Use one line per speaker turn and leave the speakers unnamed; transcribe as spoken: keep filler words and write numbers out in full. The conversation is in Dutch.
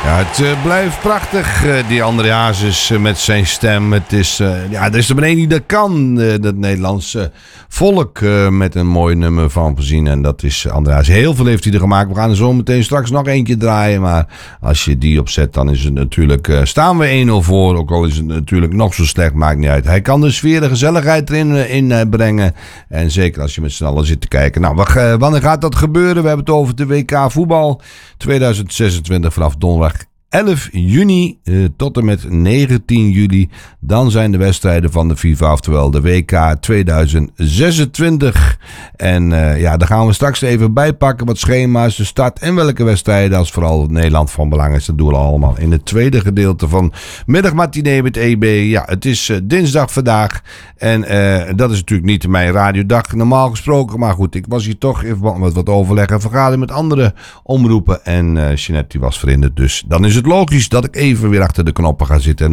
Ja, het uh, blijft prachtig, uh, die André Hazes uh, met zijn stem. Het is, uh, ja, er is er beneden die dat kan, uh, dat Nederlandse volk uh, met een mooi nummer van voorzien. En dat is André Hazes. Heel veel heeft hij er gemaakt. We gaan er zo meteen straks nog eentje draaien. Maar als je die opzet, dan is het natuurlijk, uh, staan we één nul voor. Ook al is het natuurlijk nog zo slecht, maakt niet uit. Hij kan de sfeer, de gezelligheid erin uh, in, uh, brengen. En zeker als je met z'n allen zit te kijken. Nou, wat, uh, wanneer gaat dat gebeuren? We hebben het over de W K voetbal tweeduizend zesentwintig vanaf donderdag elf juni uh, tot en met negentien juli. Dan zijn de wedstrijden van de FIFA, oftewel de W K tweeduizend zesentwintig. En uh, ja, daar gaan we straks even bijpakken wat schema's, de start en welke wedstrijden, als vooral Nederland van belang is. Dat doen we allemaal in het tweede gedeelte van Middagmatinee met E B. Ja, het is uh, dinsdag vandaag en uh, dat is natuurlijk niet mijn radiodag normaal gesproken. Maar goed, ik was hier toch in verband met wat overleg en vergaderen met andere omroepen. En uh, Jeanette die was verhinderd, dus dan is het logisch dat ik even weer achter de knoppen ga zitten en